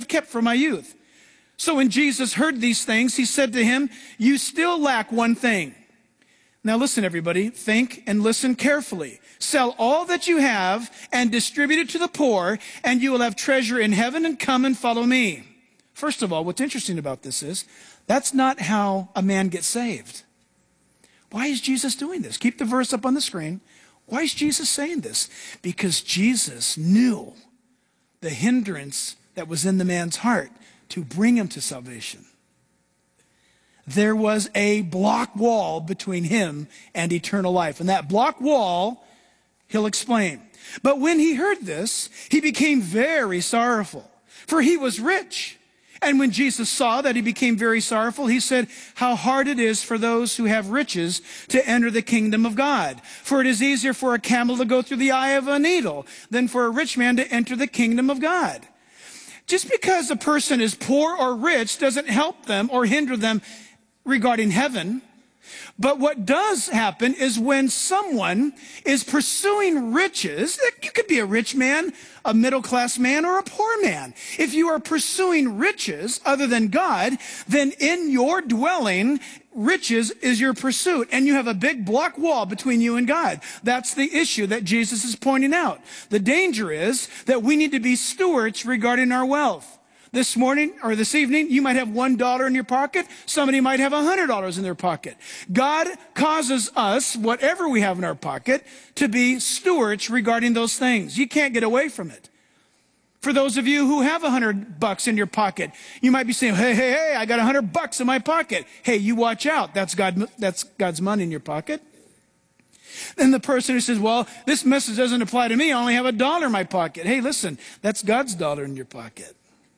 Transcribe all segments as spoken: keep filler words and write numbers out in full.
have kept from my youth. So when Jesus heard these things, he said to him, you still lack one thing. Now listen, everybody, think and listen carefully. Sell all that you have and distribute it to the poor, and you will have treasure in heaven, and come and follow me. First of all, what's interesting about this is, that's not how a man gets saved. Why is Jesus doing this? Keep the verse up on the screen. Why is Jesus saying this? Because Jesus knew the hindrance that was in the man's heart to bring him to salvation. There was a block wall between him and eternal life. And that block wall, he'll explain. But when he heard this, he became very sorrowful, for he was rich. And when Jesus saw that he became very sorrowful, he said, how hard it is for those who have riches to enter the kingdom of God. For it is easier for a camel to go through the eye of a needle than for a rich man to enter the kingdom of God. Just because a person is poor or rich doesn't help them or hinder them regarding heaven. But what does happen is when someone is pursuing riches, you could be a rich man, a middle-class man, or a poor man. If you are pursuing riches other than God, then in your dwelling, riches is your pursuit, and you have a big block wall between you and God. That's the issue that Jesus is pointing out. The danger is that we need to be stewards regarding our wealth. This morning or this evening, you might have one dollar in your pocket. Somebody might have a hundred dollars in their pocket. God causes us, whatever we have in our pocket, to be stewards regarding those things. You can't get away from it. For those of you who have a hundred bucks in your pocket, you might be saying, hey, hey, hey, I got a hundred bucks in my pocket. Hey, you watch out. That's God, that's God's money in your pocket. Then the person who says, well, this message doesn't apply to me. I only have a dollar in my pocket. Hey, listen, that's God's dollar in your pocket.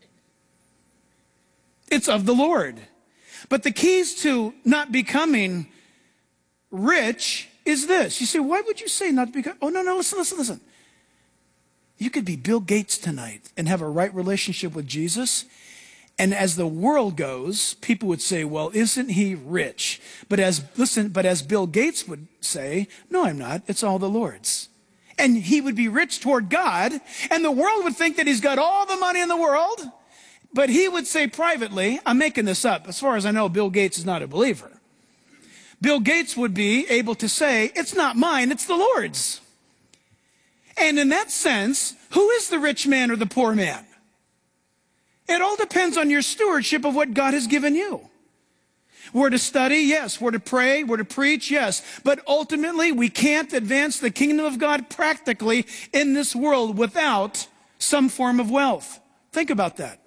It's of the Lord. But the keys to not becoming rich is this. You say, why would you say not to become? Oh, no, no, listen, listen, listen. You could be Bill Gates tonight and have a right relationship with Jesus. And as the world goes, people would say, well, isn't he rich? But as, listen, but as Bill Gates would say, no, I'm not. It's all the Lord's. And he would be rich toward God. And the world would think that he's got all the money in the world. But he would say privately, I'm making this up. As far as I know, Bill Gates is not a believer. Bill Gates would be able to say, it's not mine, it's the Lord's. And in that sense, who is the rich man or the poor man? It all depends on your stewardship of what God has given you. We're to study, yes. We're to pray, we're to preach, yes. But ultimately, we can't advance the kingdom of God practically in this world without some form of wealth. Think about that.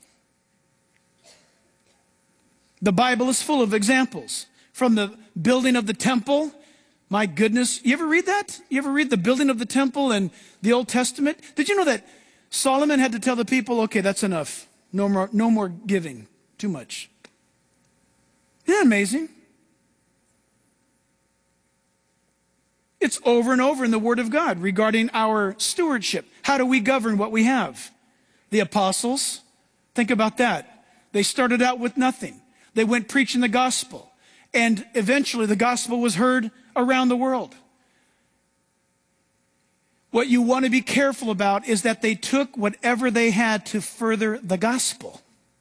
The Bible is full of examples. From the building of the temple, my goodness. You ever read that? You ever read the building of the temple in the Old Testament? Did you know that Solomon had to tell the people, okay, that's enough. No more, no more giving. Too much. Isn't that amazing? It's over and over in the Word of God regarding our stewardship. How do we govern what we have? The apostles, think about that. They started out with nothing. They went preaching the gospel. And eventually the gospel was heard around the world. What you want to be careful about is that they took whatever they had to further the gospel.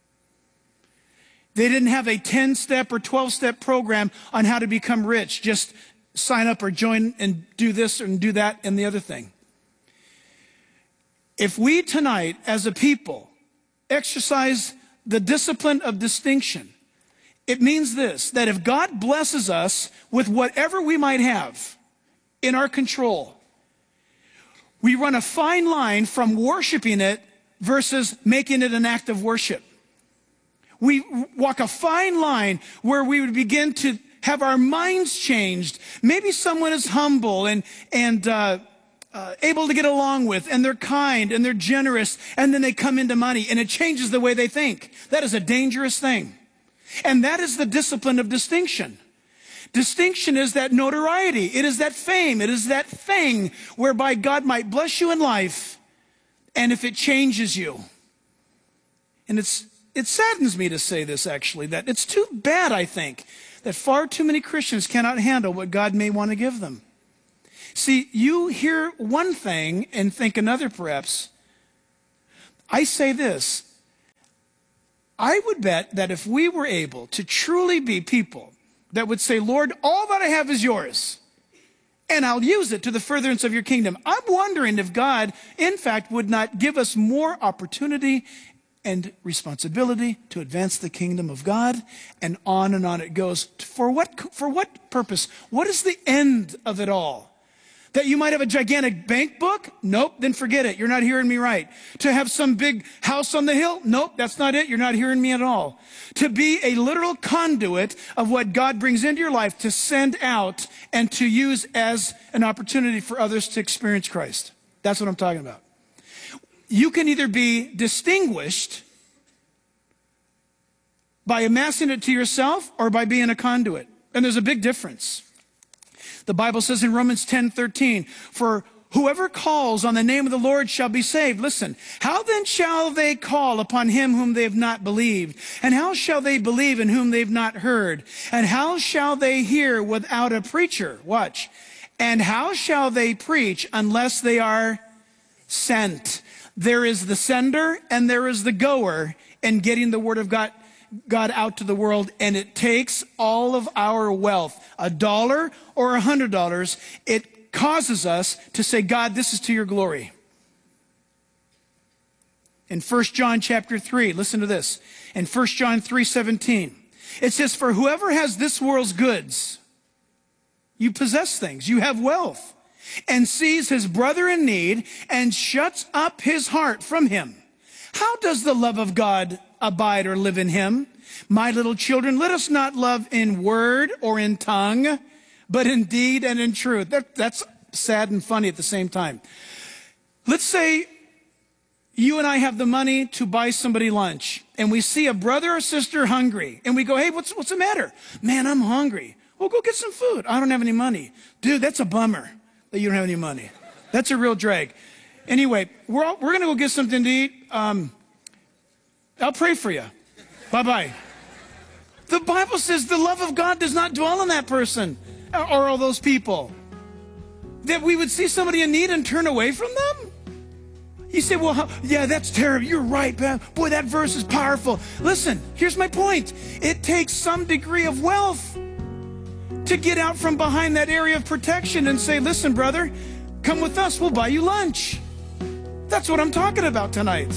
They didn't have a ten-step or twelve-step program on how to become rich. Just sign up or join and do this and do that and the other thing. If we tonight, as a people, exercise the discipline of distinction, it means this, that if God blesses us with whatever we might have in our control, we run a fine line from worshiping it versus making it an act of worship. We walk a fine line where we would begin to have our minds changed. Maybe someone is humble and, and uh, uh, able to get along with, and they're kind and they're generous, and then they come into money and it changes the way they think. That is a dangerous thing. And that is the discipline of distinction. Distinction is that notoriety. It is that fame. It is that thing whereby God might bless you in life, and if it changes you. And it's it saddens me to say this, actually, that it's too bad, I think, that far too many Christians cannot handle what God may want to give them. See, you hear one thing and think another, perhaps. I say this. I would bet that if we were able to truly be people that would say, Lord, all that I have is yours, and I'll use it to the furtherance of your kingdom, I'm wondering if God, in fact, would not give us more opportunity and responsibility to advance the kingdom of God, and on and on it goes. For what, for what purpose? What is the end of it all? That you might have a gigantic bank book? Nope, then forget it. You're not hearing me right. To have some big house on the hill? Nope, that's not it. You're not hearing me at all. To be a literal conduit of what God brings into your life to send out and to use as an opportunity for others to experience Christ. That's what I'm talking about. You can either be distinguished by amassing it to yourself or by being a conduit. And there's a big difference. The Bible says in Romans ten thirteen, for whoever calls on the name of the Lord shall be saved. Listen, how then shall they call upon him whom they have not believed? And how shall they believe in whom they've not heard? And how shall they hear without a preacher? Watch. And how shall they preach unless they are sent? There is the sender and there is the goer in getting the word of God God out to the world, and it takes all of our wealth, a dollar or a hundred dollars. It causes us to say, God, this is to your glory. In First John chapter three, listen to this. In First John three seventeen, it says, for whoever has this world's goods, you possess things, you have wealth, and sees his brother in need and shuts up his heart from him, how does the love of God abide or live in him? My little children, let us not love in word or in tongue, but in deed and in truth. That, that's sad and funny at the same time. Let's say you and I have the money to buy somebody lunch, and we see a brother or sister hungry, and we go, hey, what's, what's the matter? Man, I'm hungry. Well, go get some food. I don't have any money. Dude, that's a bummer that you don't have any money. That's a real drag. Anyway, we're, all, we're going to go get something to eat. Um, I'll pray for you. Bye-bye. The Bible says the love of God does not dwell in that person or all those people. That we would see somebody in need and turn away from them? You say, well, how, yeah, that's terrible. You're right, man. Boy, that verse is powerful. Listen, here's my point. It takes some degree of wealth to get out from behind that area of protection and say, listen, brother, come with us. We'll buy you lunch. That's what I'm talking about tonight.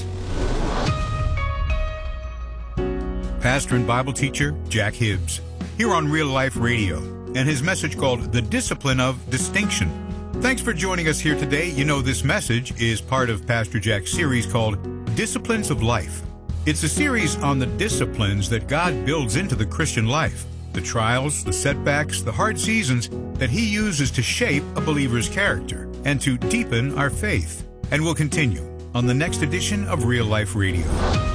Pastor and Bible teacher Jack Hibbs, here on Real Life Radio, and his message called The Discipline of Distinction. Thanks for joining us here today. You know, this message is part of Pastor Jack's series called Disciplines of Life. It's a series on the disciplines that God builds into the Christian life, the trials, the setbacks, the hard seasons that he uses to shape a believer's character and to deepen our faith. And we'll continue on the next edition of Real Life Radio.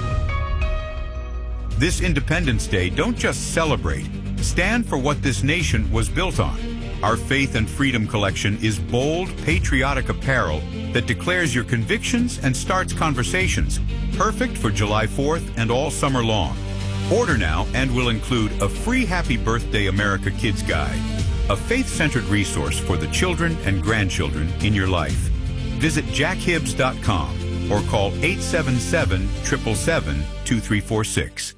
This Independence Day, don't just celebrate. Stand for what this nation was built on. Our Faith and Freedom collection is bold, patriotic apparel that declares your convictions and starts conversations. Perfect for July fourth and all summer long. Order now and will include a free Happy Birthday America Kids Guide, a faith-centered resource for the children and grandchildren in your life. Visit jack hibbs dot com or call eight seven seven, seven seven seven, two three four six.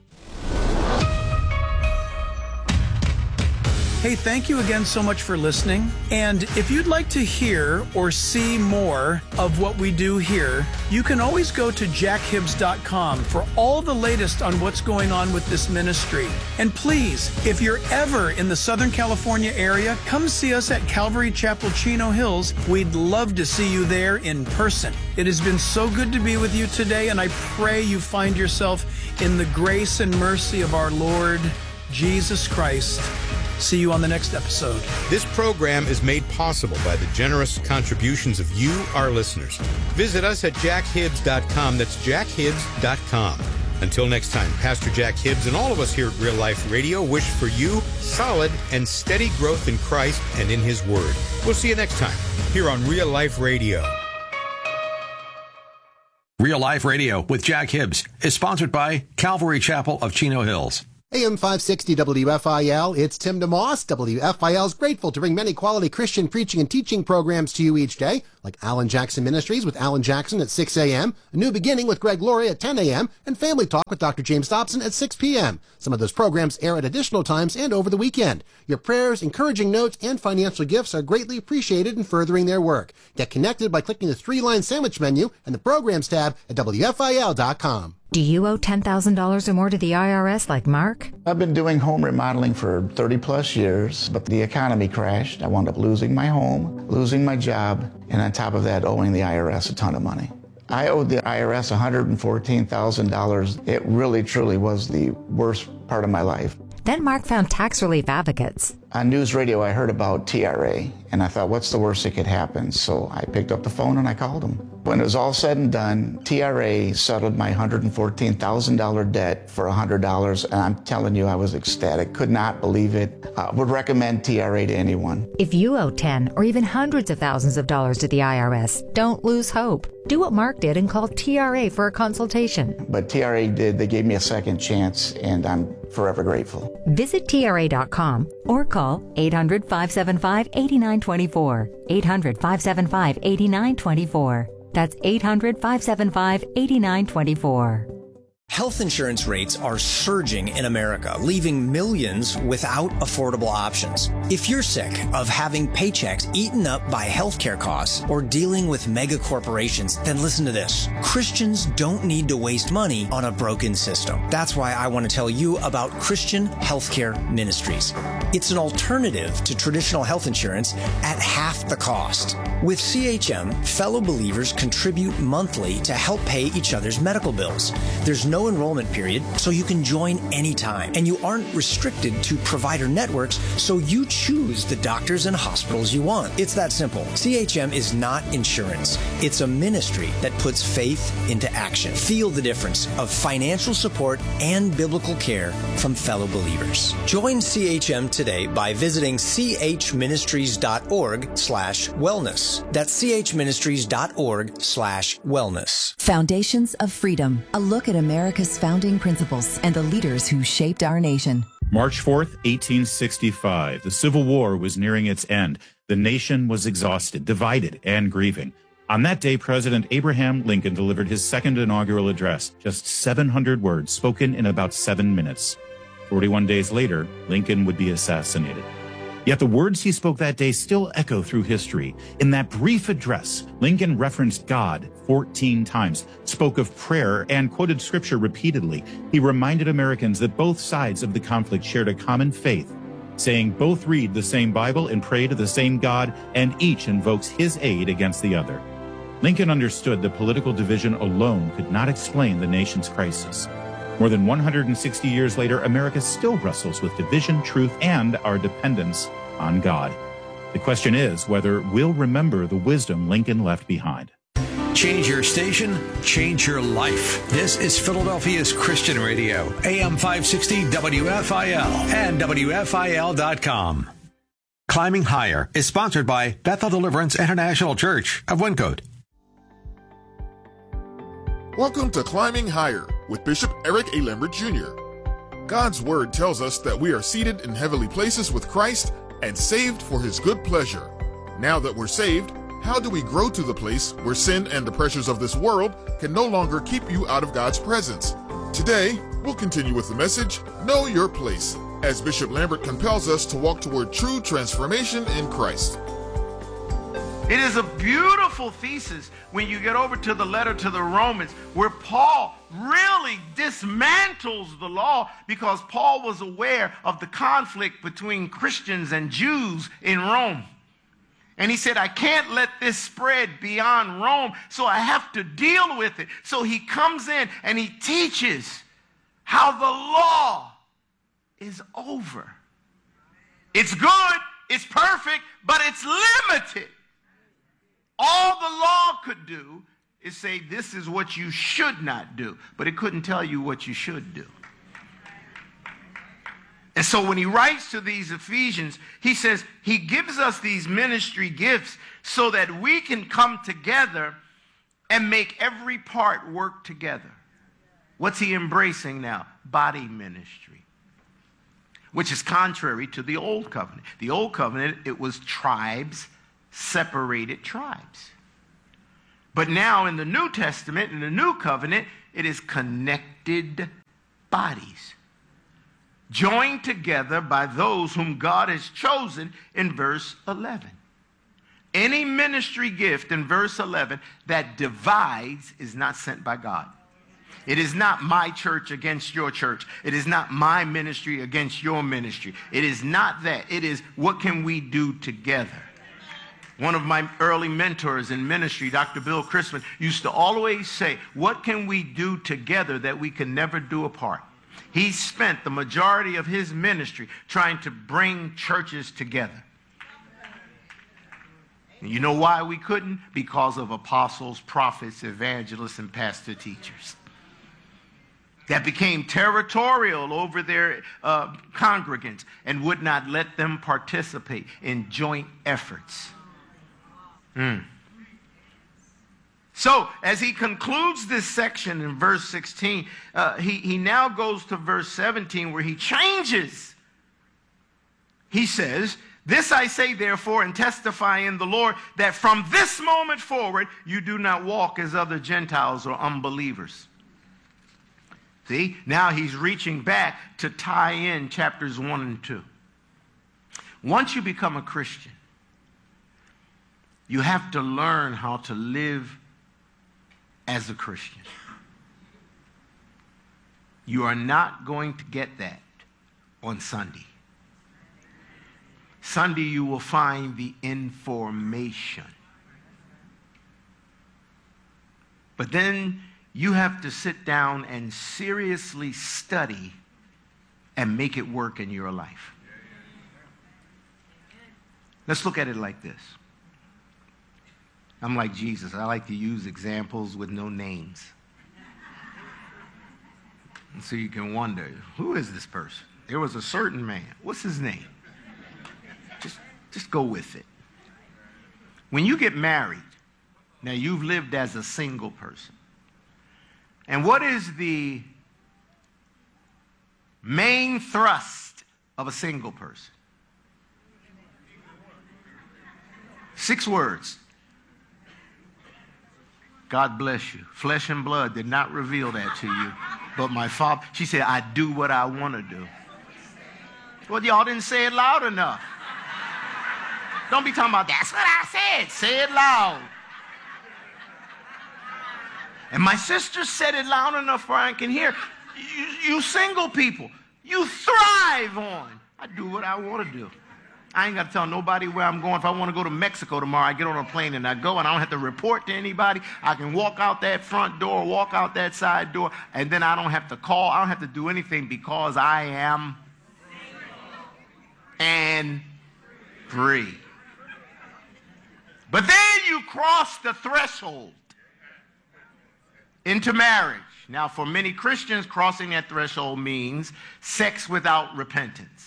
Hey, thank you again so much for listening. And if you'd like to hear or see more of what we do here, you can always go to jack hibbs dot com for all the latest on what's going on with this ministry. And please, if you're ever in the Southern California area, come see us at Calvary Chapel, Chino Hills. We'd love to see you there in person. It has been so good to be with you today, and I pray you find yourself in the grace and mercy of our Lord Jesus Christ. See you on the next episode. This program is made possible by the generous contributions of you, our listeners. Visit us at jack hibbs dot com. That's jack hibbs dot com. Until next time, Pastor Jack Hibbs and all of us here at Real Life Radio wish for you solid and steady growth in Christ and in His Word. We'll see you next time here on Real Life Radio. Real Life Radio with Jack Hibbs is sponsored by Calvary Chapel of Chino Hills. A M five sixty W F I L, it's Tim DeMoss. W F I L is grateful to bring many quality Christian preaching and teaching programs to you each day, like Alan Jackson Ministries with Alan Jackson at six a.m., A New Beginning with Greg Laurie at ten a.m., and Family Talk with Doctor James Dobson at six p.m. Some of those programs air at additional times and over the weekend. Your prayers, encouraging notes, and financial gifts are greatly appreciated in furthering their work. Get connected by clicking the three-line sandwich menu and the Programs tab at W F I L dot com. Do you owe ten thousand dollars or more to the I R S like Mark? I've been doing home remodeling for thirty plus years, but the economy crashed. I wound up losing my home, losing my job, and on top of that, owing the I R S a ton of money. I owed the I R S one hundred fourteen thousand dollars. It really, truly was the worst part of my life. Then Mark found tax relief advocates. On news radio, I heard about T R A, and I thought, what's the worst that could happen? So I picked up the phone and I called them. When it was all said and done, T R A settled my one hundred fourteen thousand dollars debt for one hundred dollars, and I'm telling you, I was ecstatic. Could not believe it. Uh, would recommend T R A to anyone. If you owe ten or even hundreds of thousands of dollars to the I R S, don't lose hope. Do what Mark did and call T R A for a consultation. But T R A did. They gave me a second chance, and I'm forever grateful. Visit T R A dot com or call eight hundred, five seven five, eight nine two four. eight hundred, five seven five, eight nine two four. That's eight hundred, five seven five, eight nine two four. Health insurance rates are surging in America, leaving millions without affordable options. If you're sick of having paychecks eaten up by healthcare costs or dealing with mega corporations, then listen to this. Christians don't need to waste money on a broken system. That's why I want to tell you about Christian Healthcare Ministries. It's an alternative to traditional health insurance at half the cost. With C H M, fellow believers contribute monthly to help pay each other's medical bills. There's no enrollment period, so you can join anytime. And you aren't restricted to provider networks, so you choose the doctors and hospitals you want. It's that simple. C H M is not insurance. It's a ministry that puts faith into action. Feel the difference of financial support and biblical care from fellow believers. Join C H M today by visiting chministries.org slash wellness. That's chministries.org slash wellness. Foundations of Freedom, a look at America's founding principles and the leaders who shaped our nation. March fourth, eighteen sixty-five. The Civil War was nearing its end. The nation was exhausted, divided, and grieving. On that day, President Abraham Lincoln delivered his second inaugural address, just seven hundred words spoken in about seven minutes. forty-one days later, Lincoln would be assassinated. Yet the words he spoke that day still echo through history. In that brief address, Lincoln referenced God fourteen times, spoke of prayer, and quoted scripture repeatedly. He reminded Americans that both sides of the conflict shared a common faith, saying both read the same Bible and pray to the same God, and each invokes his aid against the other. Lincoln understood that political division alone could not explain the nation's crisis. More than one hundred sixty years later, America still wrestles with division, truth, and our dependence on God. The question is whether we'll remember the wisdom Lincoln left behind. Change your station, change your life. This is Philadelphia's Christian Radio, A M five sixty W F I L and W F I L dot com. Climbing Higher is sponsored by Bethel Deliverance International Church of Wyncote. Welcome to Climbing Higher with Bishop Eric A. Lambert Junior God's Word tells us that we are seated in heavenly places with Christ and saved for His good pleasure. Now that we're saved, how do we grow to the place where sin and the pressures of this world can no longer keep you out of God's presence? Today, we'll continue with the message, Know Your Place, as Bishop Lambert compels us to walk toward true transformation in Christ. It is a beautiful thesis when you get over to the letter to the Romans, where Paul really dismantles the law, because Paul was aware of the conflict between Christians and Jews in Rome. And he said, I can't let this spread beyond Rome, so I have to deal with it. So he comes in and he teaches how the law is over. It's good, it's perfect, but it's limited. All the law could do is say, this is what you should not do, but it couldn't tell you what you should do. And so when he writes to these Ephesians, he says he gives us these ministry gifts so that we can come together and make every part work together. What's he embracing now? Body ministry. which is contrary to the old covenant. The old covenant, it was tribes, separated tribes. But now in the New Testament, in the new covenant, it is connected bodies, joined together by those whom God has chosen in verse eleven. Any ministry gift in verse eleven that divides is not sent by God. It is not my church against your church. It is not my ministry against your ministry. It is not that. It is what can we do together. One of my early mentors in ministry, Doctor Bill Christman, used to always say, what can we do together that we can never do apart? He spent the majority of his ministry trying to bring churches together. And you know why we couldn't? Because of apostles, prophets, evangelists, and pastor teachers that became territorial over their uh, congregants and would not let them participate in joint efforts. Mm. So, as he concludes this section in verse sixteen, uh, he, he now goes to verse seventeen where he changes. He says, this I say therefore and testify in the Lord that from this moment forward you do not walk as other Gentiles or unbelievers. See, now he's reaching back to tie in chapters one and two. Once you become a Christian, you have to learn how to live as a Christian. You are not going to get that on Sunday. Sunday, you will find the information. But then you have to sit down and seriously study and make it work in your life. Let's look at it like this. I'm like Jesus. I like to use examples with no names. And so you can wonder, who is this person? There was a certain man. What's his name? Just, just go with it. When you get married, now you've lived as a single person. And what is the main thrust of a single person? Six words. God bless you. Flesh and blood did not reveal that to you. But my father, she said, I do what I want to do. Well, y'all didn't say it loud enough. Don't be talking about, that's what I said. Say it loud. And my sister said it loud enough where I can hear. You, you single people, you thrive on, I do what I want to do. I ain't got to tell nobody where I'm going. If I want to go to Mexico tomorrow, I get on a plane and I go, and I don't have to report to anybody. I can walk out that front door, walk out that side door, and then I don't have to call. I don't have to do anything because I am and free. But then you cross the threshold into marriage. Now, for many Christians, crossing that threshold means sex without repentance.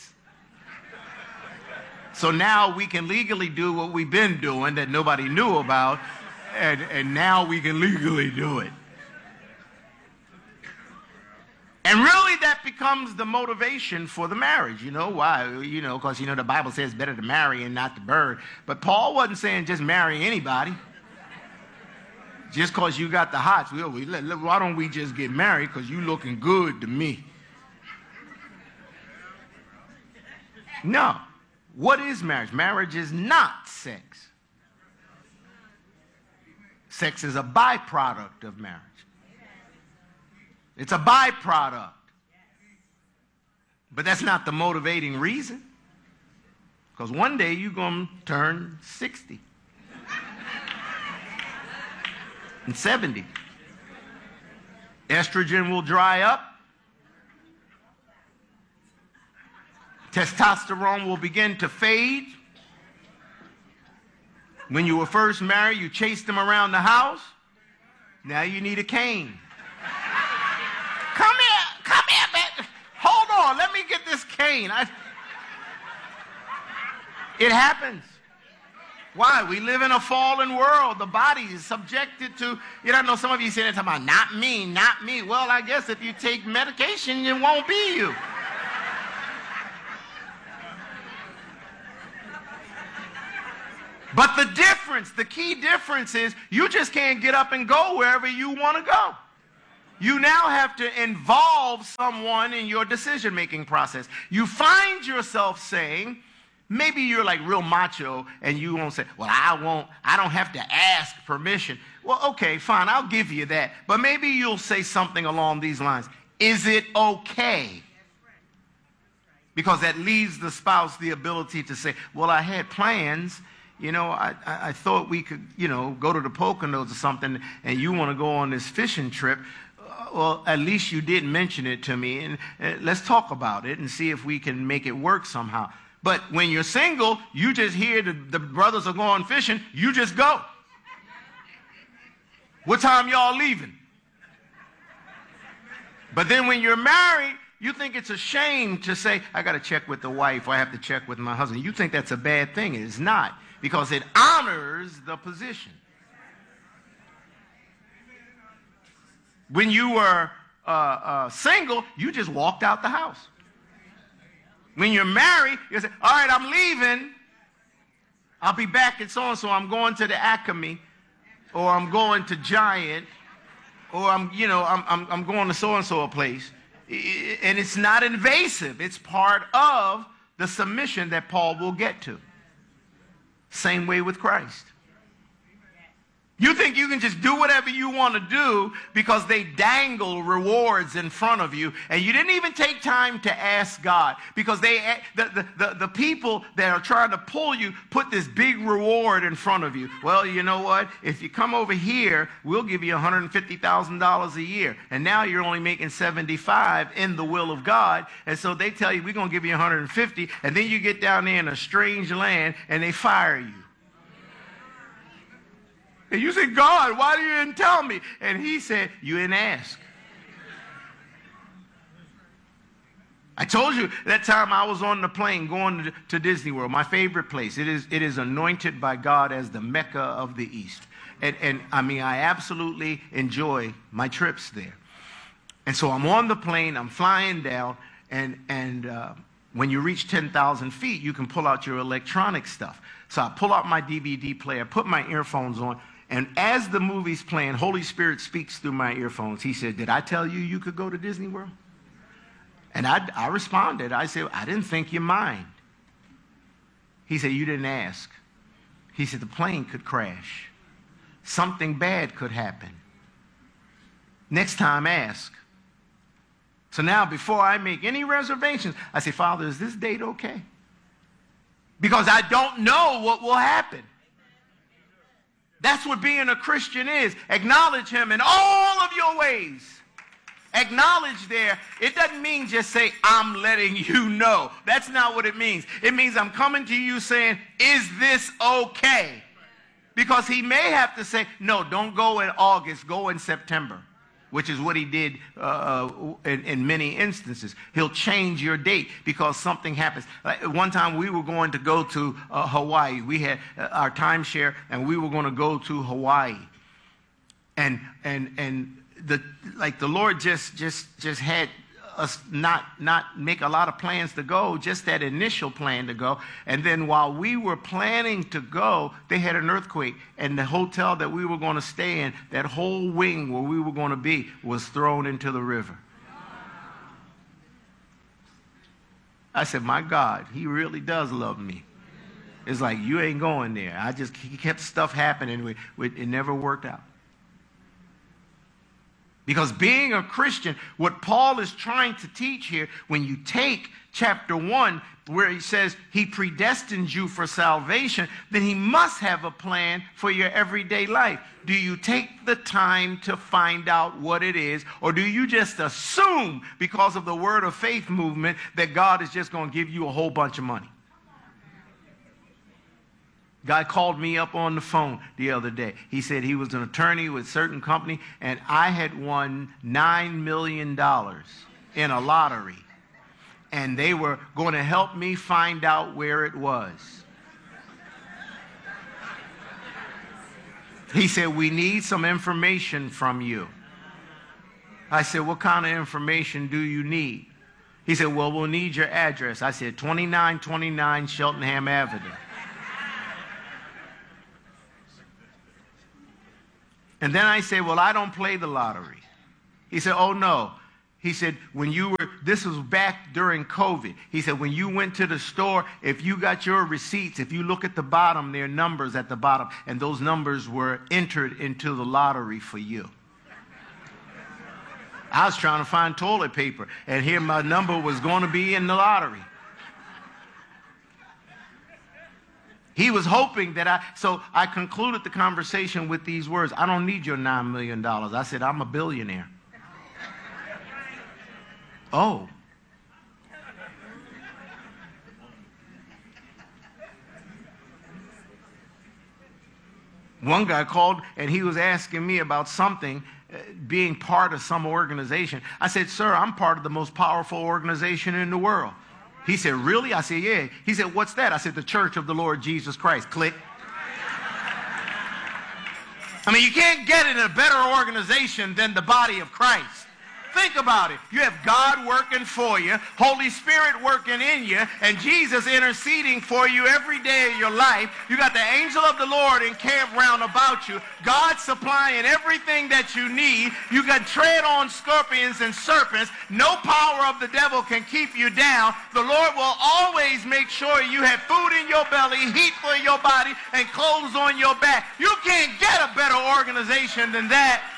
So now we can legally do what we've been doing that nobody knew about, and, and now we can legally do it. And really that becomes the motivation for the marriage. You know why? You know, because, you know, the Bible says better to marry and not to burn. But Paul wasn't saying just marry anybody. Just because you got the hots. Well, we, why don't we just get married because you looking good to me? No. What is marriage? Marriage is not sex. Sex is a byproduct of marriage. It's a byproduct. But that's not the motivating reason. Because one day you're going to turn sixty and seventy. Estrogen will dry up. Testosterone will begin to fade. When you were first married, you chased them around the house. Now you need a cane. Come here, come here, man. Hold on, let me get this cane. I... It happens. Why? We live in a fallen world. The body is subjected to, you know, I know some of you say that, talking about, not me, not me. Well, I guess if you take medication, it won't be you. But the difference, the key difference is you just can't get up and go wherever you want to go. You now have to involve someone in your decision-making process. You find yourself saying, maybe you're like real macho and you won't say, well, I won't, I don't have to ask permission. Well, okay, fine, I'll give you that. But maybe you'll say something along these lines. Is it okay? Because that leaves the spouse the ability to say, well, I had plans. You know, I, I, I thought we could, you know, go to the Poconos or something, and you want to go on this fishing trip. Uh, well, at least you did mention it to me, and uh, let's talk about it and see if we can make it work somehow. But when you're single, you just hear the, the brothers are going fishing, you just go. What time y'all leaving? But then when you're married, you think it's a shame to say, I got to check with the wife, or I have to check with my husband. You think that's a bad thing. It is not, because it honors the position. When you were uh, uh, single, you just walked out the house. When you're married, you say, all right, I'm leaving. I'll be back at so-and-so. I'm going to the Acme, or I'm going to Giant, or I'm, you know, I'm, I'm, I'm going to so-and-so a place. And it's not invasive. It's part of the submission that Paul will get to. Same way with Christ. You think you can just do whatever you want to do because they dangle rewards in front of you, and you didn't even take time to ask God, because they, the, the, the, the people that are trying to pull you put this big reward in front of you. Well, you know what? If you come over here, we'll give you one hundred fifty thousand dollars a year. And now you're only making seventy-five in the will of God. And so they tell you, we're going to give you one hundred fifty, and then you get down there in a strange land and they fire you. And you say, God, why you didn't tell me? And he said, you didn't ask. I told you that time I was on the plane going to, to Disney World, my favorite place. It is, it is anointed by God as the Mecca of the East. And, and I mean, I absolutely enjoy my trips there. And so I'm on the plane, I'm flying down, and, and uh, when you reach ten thousand feet, you can pull out your electronic stuff. So I pull out my D V D player, put my earphones on, and as the movie's playing, Holy Spirit speaks through my earphones. He said, did I tell you you could go to Disney World? And I, I responded. I said, I didn't think you mind. He said, you didn't ask. He said, the plane could crash. Something bad could happen. Next time, ask. So now, before I make any reservations, I say, Father, is this date okay? Because I don't know what will happen. That's what being a Christian is. Acknowledge him in all of your ways. Acknowledge there, it doesn't mean just say, I'm letting you know. That's not what it means. It means I'm coming to you saying, is this okay? Because he may have to say, no, don't go in August, go in September, which is what he did uh, in, in many instances. He'll change your date because something happens. Like one time we were going to go to uh, Hawaii. We had uh, our timeshare, and we were going to go to Hawaii. And and and the like the Lord just just just had us not not make a lot of plans to go, just that initial plan to go. And then while we were planning to go, they had an earthquake, and the hotel that we were going to stay in, that whole wing where we were going to be, was thrown into the river. I said, my God, he really does love me. It's like, you ain't going there. I just he kept stuff happening. We, we, it never worked out. Because being a Christian, what Paul is trying to teach here, when you take chapter one, where he says he predestined you for salvation, then he must have a plan for your everyday life. Do you take the time to find out what it is, or do you just assume, because of the Word of Faith movement, that God is just going to give you a whole bunch of money? Guy called me up on the phone the other day. He said he was an attorney with a certain company, and I had won nine million dollars in a lottery. And they were going to help me find out where it was. He said, we need some information from you. I said, what kind of information do you need? He said, well, we'll need your address. I said, twenty-nine twenty-nine Cheltenham Avenue. And then I said, well, I don't play the lottery. He said, oh, no. He said, when you were, this was back during COVID. He said, when you went to the store, if you got your receipts, if you look at the bottom, there are numbers at the bottom, and those numbers were entered into the lottery for you. I was trying to find toilet paper, and here my number was going to be in the lottery. He was hoping that I, so I concluded the conversation with these words, I don't need your nine million dollars. I said, I'm a billionaire. Oh. One guy called and he was asking me about something, uh, being part of some organization. I said, sir, I'm part of the most powerful organization in the world. He said, really? I said, yeah. He said, what's that? I said, the Church of the Lord Jesus Christ. Click. I mean, you can't get in a better organization than the body of Christ. Think about it. You have God working for you, Holy Spirit working in you, and Jesus interceding for you every day of your life. You got the angel of the Lord encamped round about you. God supplying everything that you need. You got tread on scorpions and serpents. No power of the devil can keep you down. The Lord will always make sure you have food in your belly, heat for your body, and clothes on your back. You can't get a better organization than that.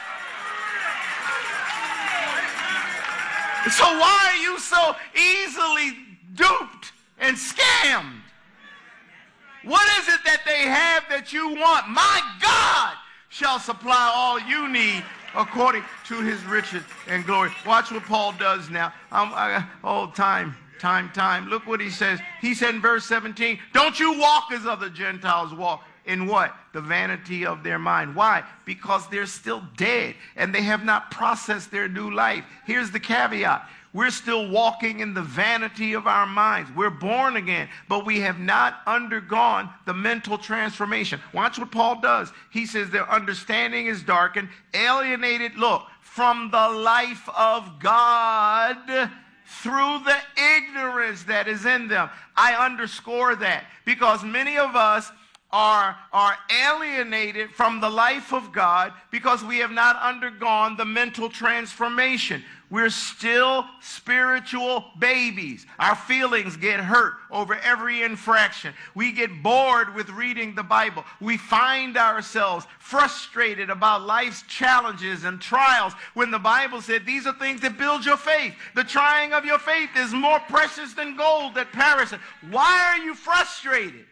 So why are you so easily duped and scammed? What is it that they have that you want? My God shall supply all you need according to his riches and glory. Watch what Paul does now. I'm, I, oh, time, time, time. Look what he says. He said in verse seventeen, don't you walk as other Gentiles walk. In what? The vanity of their mind. Why? Because they're still dead and they have not processed their new life. Here's the caveat. We're still walking in the vanity of our minds. We're born again, but we have not undergone the mental transformation. Watch what Paul does. He says their understanding is darkened, alienated, look, from the life of God through the ignorance that is in them. I underscore that because many of us Are, are alienated from the life of God because we have not undergone the mental transformation. We're still spiritual babies. Our feelings get hurt over every infraction. We get bored with reading the Bible. We find ourselves frustrated about life's challenges and trials when the Bible said these are things that build your faith. The trying of your faith is more precious than gold that perishes. Why are you frustrated?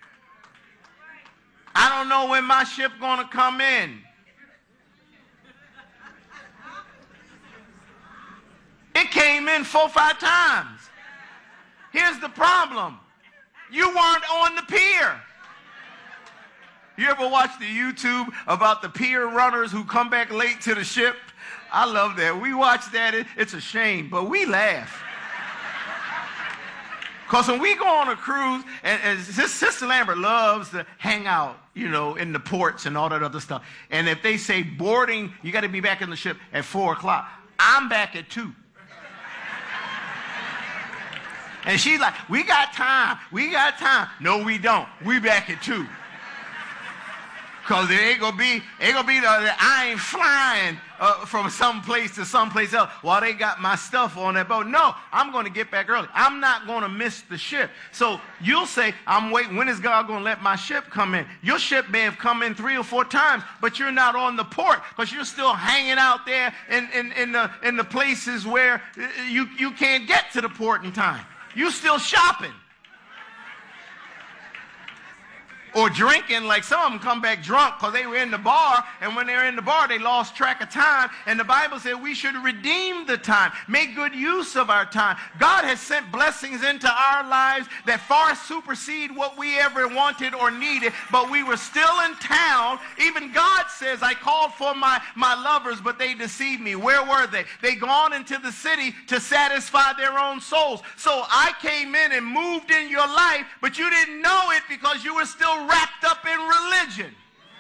I don't know when my ship going to come in. It came in four, five times. Here's the problem. You weren't on the pier. You ever watch the YouTube about the pier runners who come back late to the ship? I love that. We watch that. It, it's a shame, but we laugh. Because when we go on a cruise, and, and Sister Lambert loves to hang out, you know, in the ports and all that other stuff. And if they say boarding, you got to be back in the ship at four o'clock. I'm back at two. And she's like, we got time. We got time. No, we don't. We back at two. Because it ain't going to be, ain't gonna be the, the, I ain't flying uh, from some place to someplace else while they got my stuff on that boat. No, I'm going to get back early. I'm not going to miss the ship. So you'll say, I'm waiting. When is God going to let my ship come in? Your ship may have come in three or four times, but you're not on the port because you're still hanging out there in, in, in, the, in the places where you, you can't get to the port in time. You're still shopping. Or drinking, like some of them come back drunk because they were in the bar, and when they're in the bar, they lost track of time. And the Bible said we should redeem the time, make good use of our time. God has sent blessings into our lives that far supersede what we ever wanted or needed, but we were still in town. Even God says, I called for my, my lovers, but they deceived me. Where were they? They gone into the city to satisfy their own souls. So I came in and moved in your life, but you didn't know it because you were still wrapped up in religion.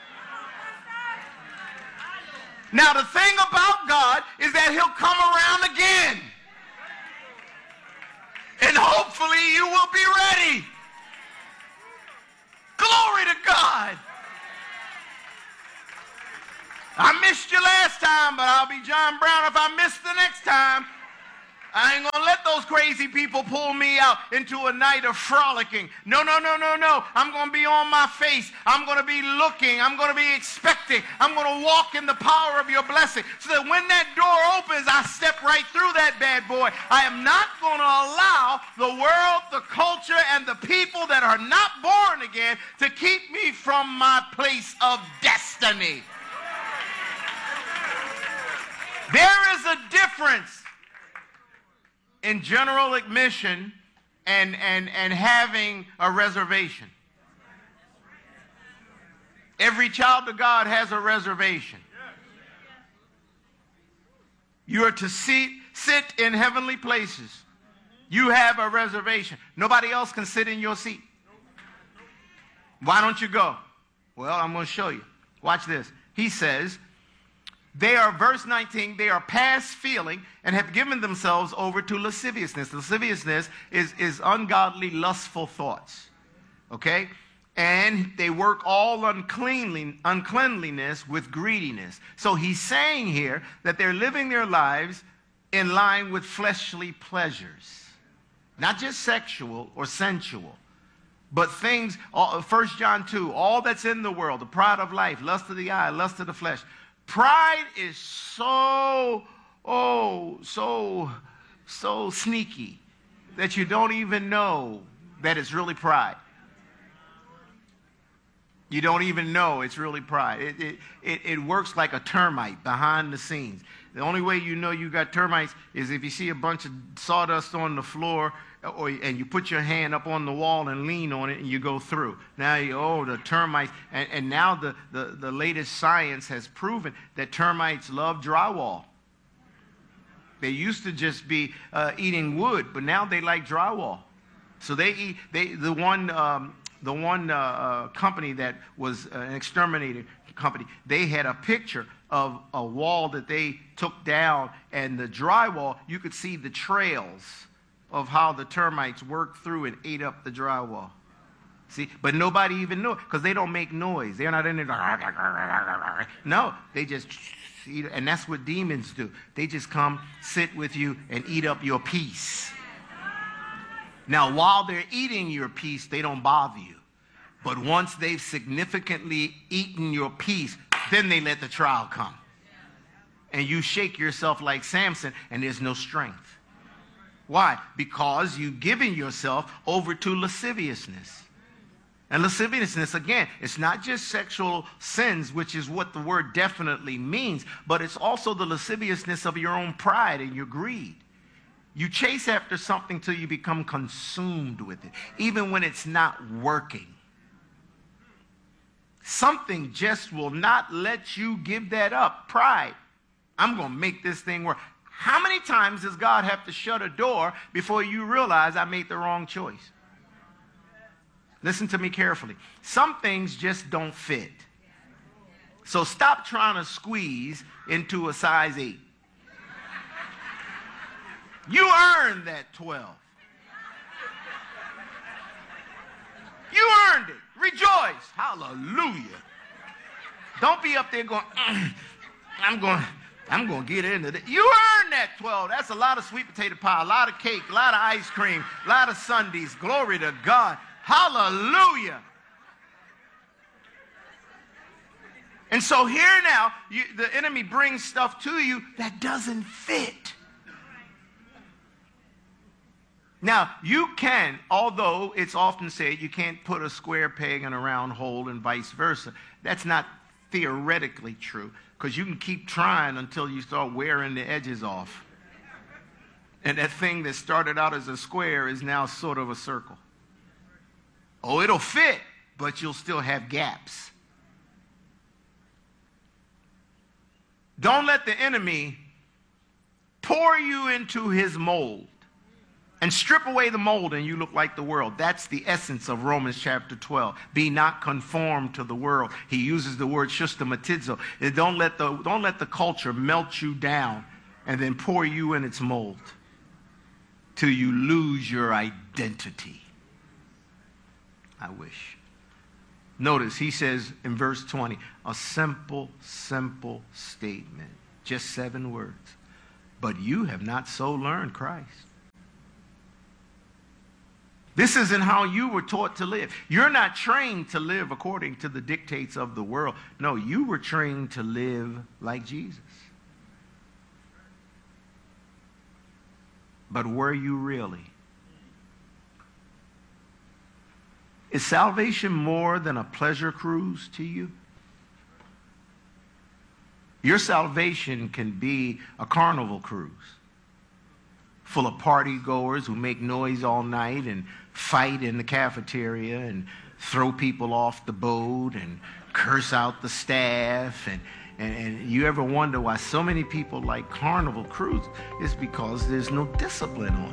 Now the thing about God is that he'll come around again. And hopefully you will be ready. Glory to God. be John Brown if I miss the next time. I ain't gonna let those crazy people pull me out into a night of frolicking. No, no, no, no, no. I'm gonna be on my face. I'm gonna be looking. I'm gonna be expecting. I'm gonna walk in the power of your blessing so that when that door opens, I step right through that bad boy. I am not gonna allow the world, the culture, and the people that are not born again to keep me from my place of destiny. There is a difference in general admission and, and, and having a reservation. Every child of God has a reservation. You are to sit, sit in heavenly places. You have a reservation. Nobody else can sit in your seat. Why don't you go? Well, I'm going to show you. Watch this. He says, they are, verse nineteen, they are past feeling and have given themselves over to lasciviousness. Lasciviousness is, is ungodly, lustful thoughts. Okay? And they work all uncleanly, uncleanliness with greediness. So he's saying here that they're living their lives in line with fleshly pleasures. Not just sexual or sensual, but things, First John two, all that's in the world, the pride of life, lust of the eye, lust of the flesh. Pride is so, oh, so, so sneaky that you don't even know that it's really pride. You don't even know it's really pride. It, it, it, it works like a termite behind the scenes. The only way you know you got termites is if you see a bunch of sawdust on the floor, or, and you put your hand up on the wall and lean on it and you go through. Now, you, oh, the termites. And, and now the, the, the latest science has proven that termites love drywall. They used to just be uh, eating wood, but now they like drywall. So they eat, they, the one, um, the one uh, uh, company that was an exterminator company, they had a picture of a wall that they took down, and the drywall, you could see the trails of how the termites worked through and ate up the drywall. See, but nobody even knew it because they don't make noise. They're not in there. No, they just eat, and that's what demons do. They just come, sit with you, and eat up your peace. Now, while they're eating your peace, they don't bother you. But once they've significantly eaten your peace, then they let the trial come. And you shake yourself like Samson, and there's no strength. Why? Because you've given yourself over to lasciviousness. And lasciviousness, again, it's not just sexual sins, which is what the word definitely means, but it's also the lasciviousness of your own pride and your greed. You chase after something till you become consumed with it, even when it's not working. Something just will not let you give that up. Pride. I'm going to make this thing work. How many times does God have to shut a door before you realize I made the wrong choice? Listen to me carefully. Some things just don't fit. So stop trying to squeeze into a size eight. You earned that twelve. You earned it. Rejoice. Hallelujah. Don't be up there going, mm, I'm going, I'm going to get into it. You earned that twelve. That's a lot of sweet potato pie, a lot of cake, a lot of ice cream, a lot of sundaes. Glory to God. Hallelujah. And so here now, you, the enemy brings stuff to you that doesn't fit. Now, you can, although it's often said you can't put a square peg in a round hole and vice versa. That's not theoretically true, because you can keep trying until you start wearing the edges off. And that thing that started out as a square is now sort of a circle. Oh, it'll fit, but you'll still have gaps. Don't let the enemy pour you into his mold and strip away the mold and you look like the world. That's the essence of Romans chapter twelve. Be not conformed to the world. He uses the word shustamatizo. Don't let the, don't let the culture melt you down and then pour you in its mold till you lose your identity. I wish. Notice he says in verse twenty, a simple, simple statement. Just seven words. But you have not so learned Christ. This isn't how you were taught to live. You're not trained to live according to the dictates of the world. No, you were trained to live like Jesus. But were you really? Is salvation more than a pleasure cruise to you? Your salvation can be a carnival cruise full of party goers who make noise all night and fight in the cafeteria and throw people off the boat and curse out the staff. And, and, and you ever wonder why so many people like carnival cruises? It's because there's no discipline on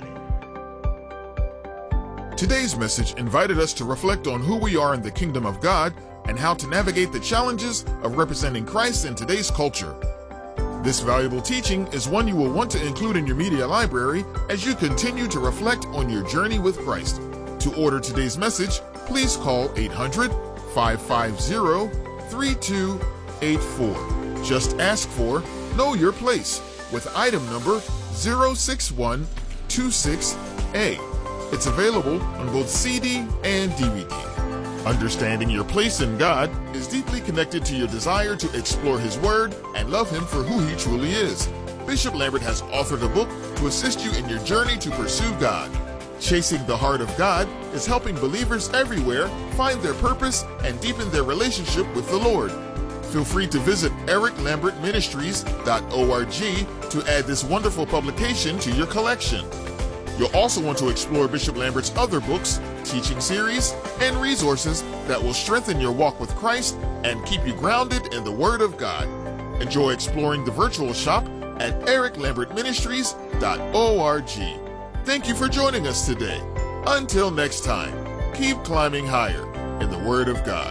it. Today's message invited us to reflect on who we are in the kingdom of God and how to navigate the challenges of representing Christ in today's culture. This valuable teaching is one you will want to include in your media library as you continue to reflect on your journey with Christ. To order today's message, please call eight hundred, five five zero, three two eight four. Just ask for Know Your Place with item number zero six one two six A. It's available on both C D and D V D. Understanding your place in God is deeply connected to your desire to explore His Word and love Him for who He truly is. Bishop Lambert has authored a book to assist you in your journey to pursue God. Chasing the Heart of God is helping believers everywhere find their purpose and deepen their relationship with the Lord. Feel free to visit eric lambert ministries dot org to add this wonderful publication to your collection. You'll also want to explore Bishop Lambert's other books, teaching series, and resources that will strengthen your walk with Christ and keep you grounded in the Word of God. Enjoy exploring the virtual shop at eric lambert ministries dot org. Thank you for joining us today. Until next time, keep climbing higher in the Word of God.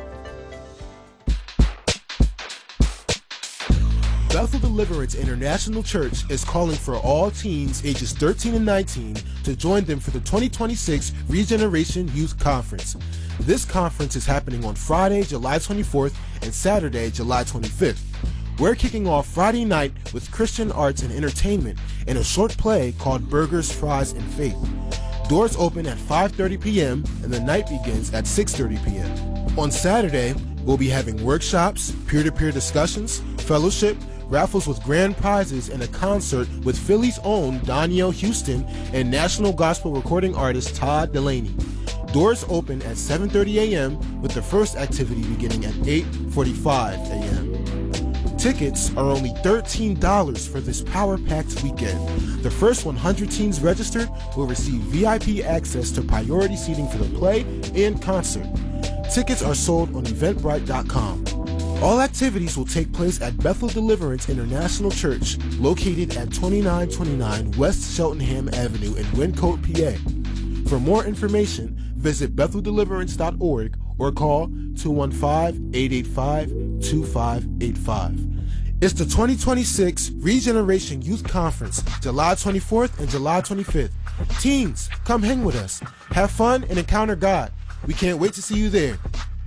Bethel Deliverance International Church is calling for all teens ages thirteen and nineteen to join them for the twenty twenty-six Regeneration Youth Conference. This conference is happening on Friday, July twenty-fourth and Saturday, July twenty-fifth. We're kicking off Friday night with Christian arts and entertainment and a short play called Burgers, Fries, and Faith. Doors open at five thirty p.m. and the night begins at six thirty p.m. On Saturday, we'll be having workshops, peer-to-peer discussions, fellowship, raffles with grand prizes, and a concert with Philly's own Danielle Houston and national gospel recording artist Todd Delaney. Doors open at seven thirty a.m. with the first activity beginning at eight forty-five a.m. Tickets are only thirteen dollars for this power-packed weekend. The first one hundred teens registered will receive V I P access to priority seating for the play and concert. Tickets are sold on eventbrite dot com. All activities will take place at Bethel Deliverance International Church, located at twenty-nine twenty-nine West Cheltenham Avenue in Wyncote, P A. For more information, visit bethel deliverance dot org or call two one five, eight eight five, two five eight five. It's the twenty twenty-six Regeneration Youth Conference, July twenty-fourth and July twenty-fifth. Teens, come hang with us. Have fun and encounter God. We can't wait to see you there.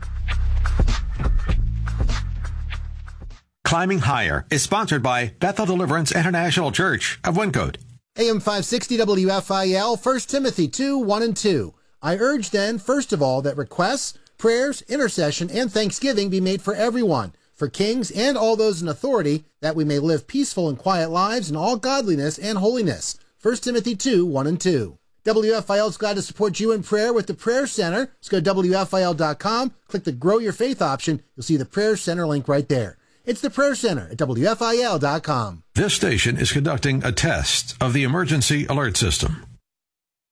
Climbing Higher is sponsored by Bethel Deliverance International Church of Wyncote. A M five sixty W F I L, First Timothy two, one and two. I urge then, first of all, that requests, prayers, intercession, and thanksgiving be made for everyone, for kings and all those in authority, that we may live peaceful and quiet lives in all godliness and holiness. First Timothy two, one and two. W F I L is glad to support you in prayer with the Prayer Center. Just go to W F I L dot com, click the Grow Your Faith option. You'll see the Prayer Center link right there. It's the Prayer Center at W F I L dot com. This station is conducting a test of the emergency alert system.